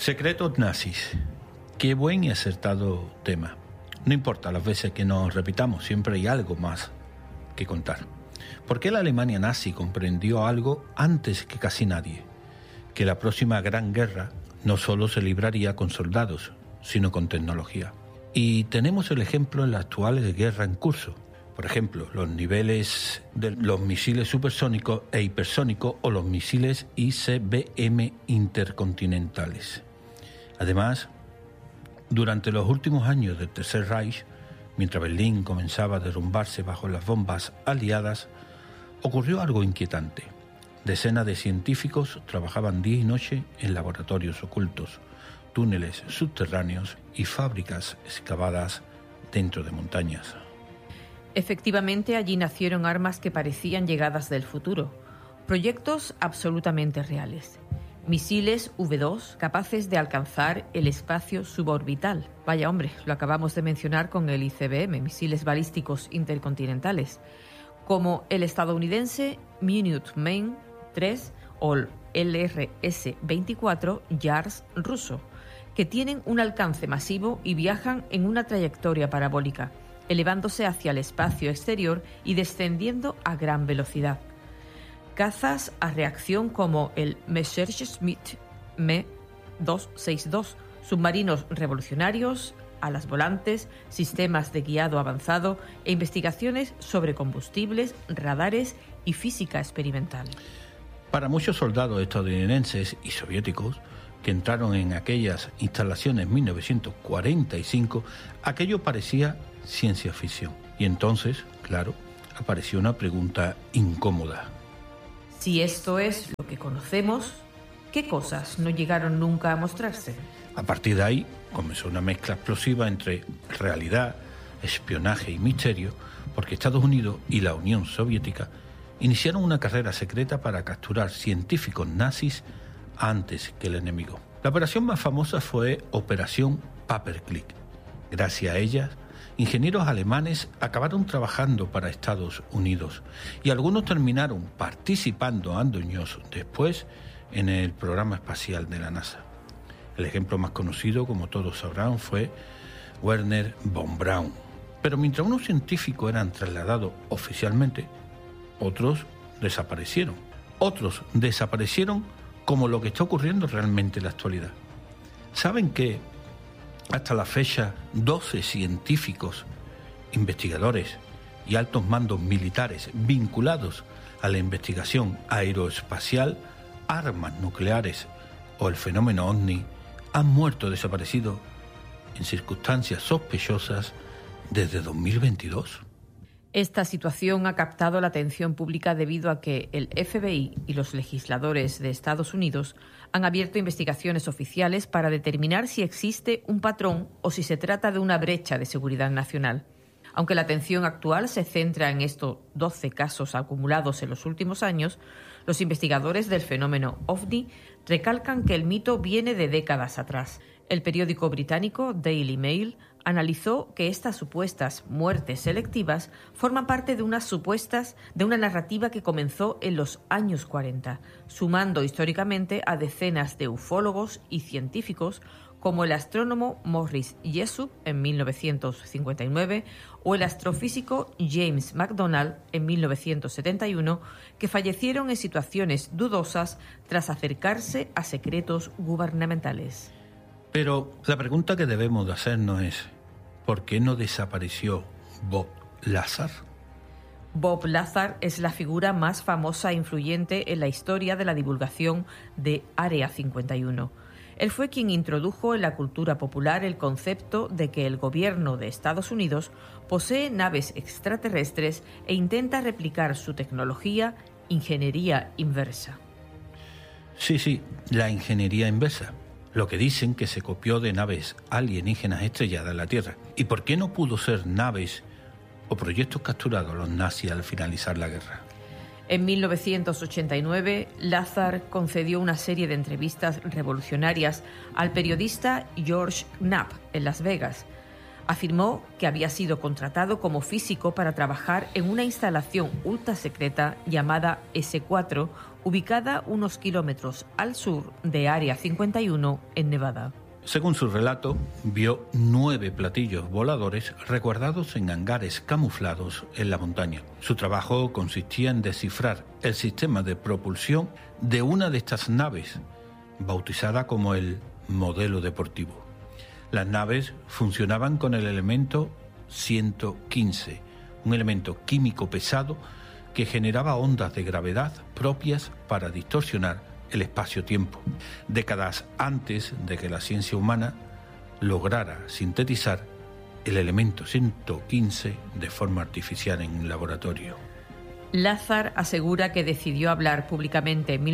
Secretos nazis. Qué buen y acertado tema. No importa las veces que nos repitamos, siempre hay algo más que contar. ¿Por qué la Alemania nazi comprendió algo antes que casi nadie? Que la próxima gran guerra no solo se libraría con soldados, sino con tecnología. Y tenemos el ejemplo en la actual guerra en curso. Por ejemplo, los niveles de los misiles supersónicos e hipersónicos o los misiles ICBM intercontinentales. Además, durante los últimos años del Tercer Reich, mientras Berlín comenzaba a derrumbarse bajo las bombas aliadas, ocurrió algo inquietante. Decenas de científicos trabajaban día y noche en laboratorios ocultos, túneles subterráneos y fábricas excavadas dentro de montañas. Efectivamente, allí nacieron armas que parecían llegadas del futuro, proyectos absolutamente reales. Misiles V2 capaces de alcanzar el espacio suborbital. Vaya hombre, lo acabamos de mencionar con el ICBM, misiles balísticos intercontinentales, como el estadounidense Minuteman III o el LRS-24 JARS ruso, que tienen un alcance masivo y viajan en una trayectoria parabólica, elevándose hacia el espacio exterior y descendiendo a gran velocidad. Cazas a reacción como el Messerschmitt Me-262, submarinos revolucionarios, alas volantes, sistemas de guiado avanzado e investigaciones sobre combustibles, radares y física experimental. Para muchos soldados estadounidenses y soviéticos que entraron en aquellas instalaciones en 1945, aquello parecía ciencia ficción. Y entonces, claro, apareció una pregunta incómoda. Si esto es lo que conocemos, ¿qué cosas no llegaron nunca a mostrarse? A partir de ahí comenzó una mezcla explosiva entre realidad, espionaje y misterio, porque Estados Unidos y la Unión Soviética iniciaron una carrera secreta para capturar científicos nazis antes que el enemigo. La operación más famosa fue Operación Paperclip. Gracias a ella, ingenieros alemanes acabaron trabajando para Estados Unidos y algunos terminaron participando años después en el programa espacial de la NASA. El ejemplo más conocido, como todos sabrán, fue Werner von Braun. Pero mientras unos científicos eran trasladados oficialmente, otros desaparecieron. Otros desaparecieron como lo que está ocurriendo realmente en la actualidad. ¿Saben que hasta la fecha 12 científicos, investigadores y altos mandos militares vinculados a la investigación aeroespacial, armas nucleares o el fenómeno OVNI han muerto o desaparecido en circunstancias sospechosas desde 2022? Esta situación ha captado la atención pública debido a que el FBI y los legisladores de Estados Unidos han abierto investigaciones oficiales para determinar si existe un patrón o si se trata de una brecha de seguridad nacional. Aunque la atención actual se centra en estos 12 casos acumulados en los últimos años, los investigadores del fenómeno OVNI recalcan que el mito viene de décadas atrás. El periódico británico Daily Mail analizó que estas supuestas muertes selectivas forman parte de una narrativa que comenzó en los años 40, sumando históricamente a decenas de ufólogos y científicos como el astrónomo Morris Jessup en 1959 o el astrofísico James McDonald en 1971, que fallecieron en situaciones dudosas tras acercarse a secretos gubernamentales. Pero la pregunta que debemos de hacernos es: ¿por qué no desapareció Bob Lazar? Bob Lazar es la figura más famosa e influyente en la historia de la divulgación de Área 51. Él fue quien introdujo en la cultura popular el concepto de que el gobierno de Estados Unidos posee naves extraterrestres e intenta replicar su tecnología, ingeniería inversa. Sí, la ingeniería inversa. Lo que dicen que se copió de naves alienígenas estrelladas en la Tierra. ¿Y por qué no pudo ser naves o proyectos capturados los nazis al finalizar la guerra? En 1989, Lazar concedió una serie de entrevistas revolucionarias al periodista George Knapp en Las Vegas. Afirmó que había sido contratado como físico para trabajar en una instalación ultra secreta llamada S4, ubicada unos kilómetros al sur de Área 51 en Nevada. Según su relato, vio 9 platillos voladores resguardados en hangares camuflados en la montaña. Su trabajo consistía en descifrar el sistema de propulsión de una de estas naves, bautizada como el modelo deportivo. Las naves funcionaban con el elemento 115, un elemento químico pesado que generaba ondas de gravedad propias para distorsionar el espacio-tiempo, décadas antes de que la ciencia humana lograra sintetizar el elemento 115 de forma artificial en un laboratorio. Lazar asegura que decidió hablar públicamente en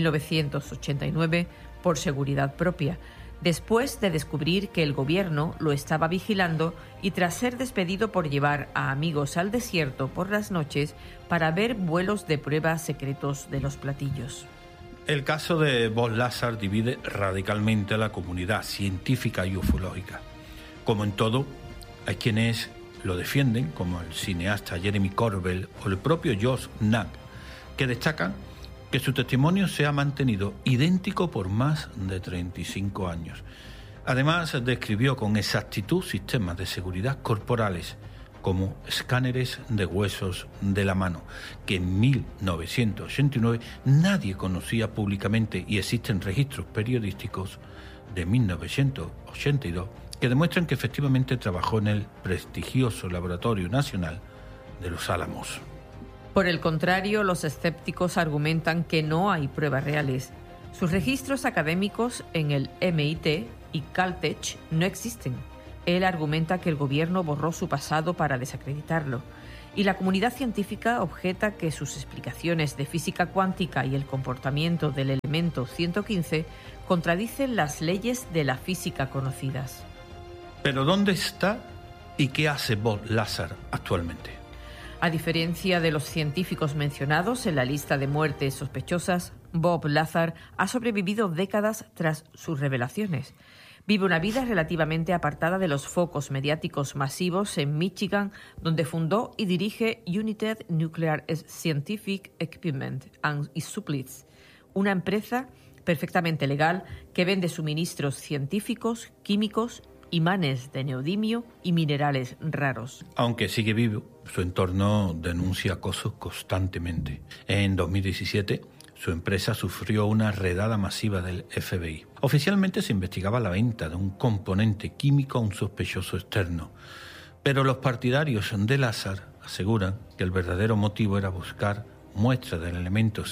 1989 por seguridad propia, después de descubrir que el gobierno lo estaba vigilando y tras ser despedido por llevar a amigos al desierto por las noches para ver vuelos de prueba secretos de los platillos. El caso de Bob Lazar divide radicalmente a la comunidad científica y ufológica. Como en todo, hay quienes lo defienden, como el cineasta Jeremy Corbell o el propio Josh Knapp, que destacan que su testimonio se ha mantenido idéntico por más de 35 años. Además, describió con exactitud sistemas de seguridad corporales, como escáneres de huesos de la mano, que en 1989 nadie conocía públicamente, y existen registros periodísticos de 1982 que demuestran que efectivamente trabajó en el prestigioso Laboratorio Nacional de Los Álamos. Por el contrario, los escépticos argumentan que no hay pruebas reales. Sus registros académicos en el MIT y Caltech no existen. Él argumenta que el gobierno borró su pasado para desacreditarlo. Y la comunidad científica objeta que sus explicaciones de física cuántica y el comportamiento del elemento 115 contradicen las leyes de la física conocidas. ¿Pero dónde está y qué hace Bob Lazar actualmente? A diferencia de los científicos mencionados en la lista de muertes sospechosas, Bob Lazar ha sobrevivido décadas tras sus revelaciones. Vive una vida relativamente apartada de los focos mediáticos masivos en Michigan, donde fundó y dirige United Nuclear Scientific Equipment and Supplies, una empresa perfectamente legal que vende suministros científicos, químicos, imanes de neodimio y minerales raros. Aunque sigue vivo, su entorno denuncia acosos constantemente. En 2017, su empresa sufrió una redada masiva del FBI. Oficialmente se investigaba la venta de un componente químico a un sospechoso externo, pero los partidarios de Lazar aseguran que el verdadero motivo era buscar muestras del elemento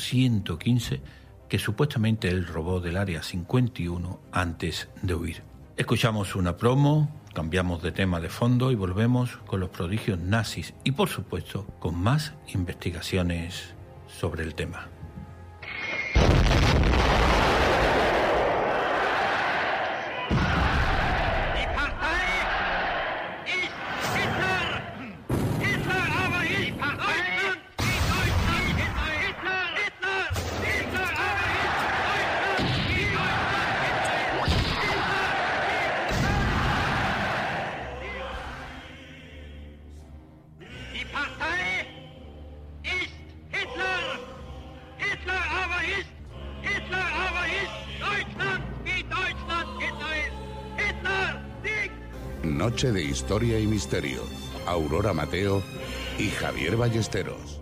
115 que supuestamente él robó del Área 51 antes de huir. Escuchamos una promo, cambiamos de tema de fondo y volvemos con los prodigios nazis y, por supuesto, con más investigaciones sobre el tema. Noche de historia y misterio. Aurora Mateo y Javier Ballesteros.